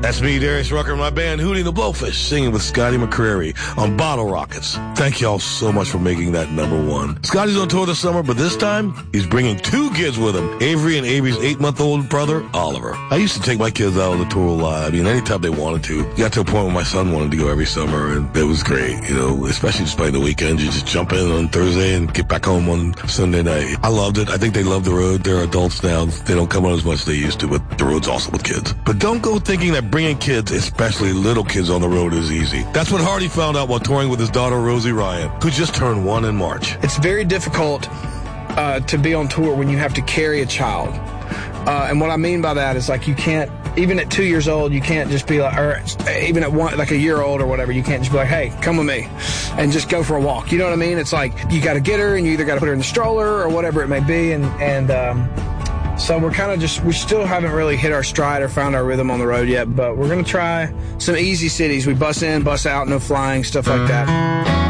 That's me, Darius Rucker, and my band Hootie and the Blowfish, singing with Scotty McCreery on Bottle Rockets. Thank y'all so much for making that #1. Scotty's on tour this summer, but this time, he's bringing 2 kids with him, Avery and Avery's 8-month-old brother, Oliver. I used to take my kids out on the tour a lot. I mean, anytime they wanted to. Got to a point where my son wanted to go every summer, and it was great, you know, especially just playing the weekends. You just jump in on Thursday and get back home on Sunday night. I loved it. I think they love the road. They're adults now. They don't come out as much as they used to, but the road's awesome with kids. But don't go thinking that bringing kids, especially little kids, on the road is easy. That's what Hardy found out while touring with his daughter, Rosie Ryan, who just turned 1 in March. It's very difficult to be on tour when you have to carry a child. And what I mean by that is, like, you can't, even at 2 years old, you can't just be like, or even at one, like a year old or whatever, you can't just be like, hey, come with me and just go for a walk. You know what I mean? It's like, you got to get her and you either got to put her in the stroller or whatever it may be. So we're kind of just, we still haven't really hit our stride or found our rhythm on the road yet, but we're going to try some easy cities. We bus in, bus out, no flying, stuff like that.